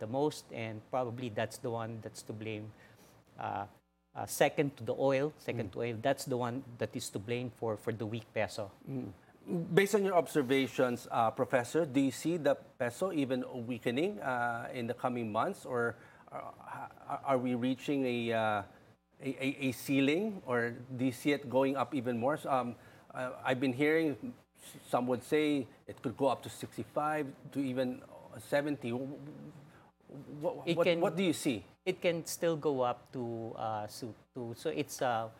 the most, and probably that's the one that's to blame. Second to the oil, that's the one that is to blame for the weak peso. Based on your observations, Professor, do you see the peso even weakening in the coming months, or are we reaching a ceiling, or do you see it going up even more? I've been hearing some would say it could go up to 65 to even 70. What do you see? It can still go up to so it's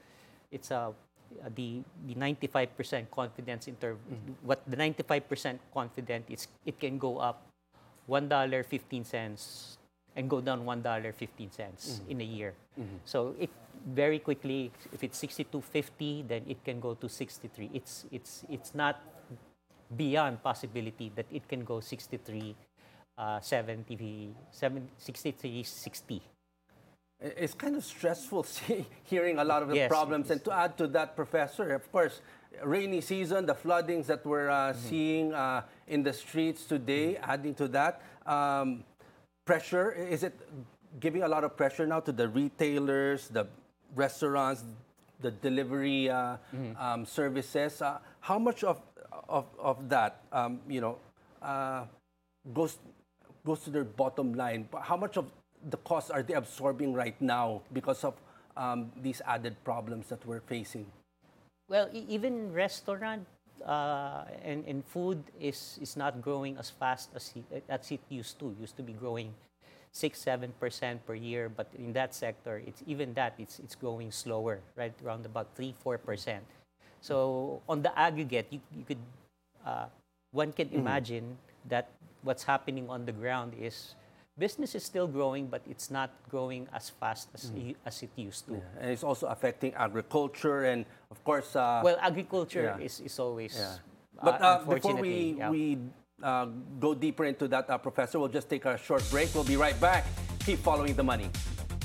the 95% confidence interval. What the 95% confident is, it can go up $1.15 and go down $1.15 in a year. So it very quickly, if it's 62.50, then it can go to 63. It's not beyond possibility that it can go 63, 60. It's kind of stressful hearing a lot of the problems. And to add to that, Professor, of course, rainy season, the floodings that we're seeing in the streets today, adding to that, pressure, is it giving a lot of pressure now to the retailers, the restaurants, the delivery services? How much of that, goes to their bottom line? How much of the costs are they absorbing right now because of these added problems that we're facing? Well, even restaurant and food is not growing as fast as it used to. It used to be growing 6-7% per year, but in that sector, it's growing slower, right around about 3-4%. So on the aggregate, you could one can imagine that what's happening on the ground is business is still growing, but it's not growing as fast as it used to. Yeah. And it's also affecting agriculture, and of course... well, agriculture is always... Yeah. But before we go deeper into that, Professor, we'll just take a short break. We'll be right back. Keep following the money.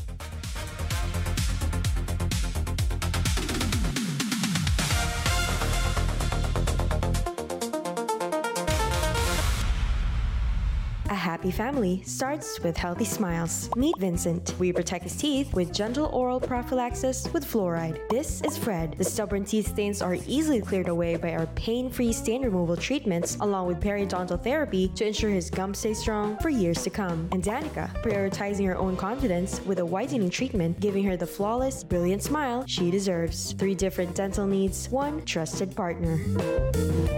A happy family starts with healthy smiles. Meet Vincent. We protect his teeth with gentle oral prophylaxis with fluoride. This is Fred. The stubborn teeth stains are easily cleared away by our pain-free stain removal treatments, along with periodontal therapy to ensure his gums stay strong for years to come. And Danica, prioritizing her own confidence with a whitening treatment, giving her the flawless, brilliant smile she deserves. 3 different dental needs, 1 trusted partner.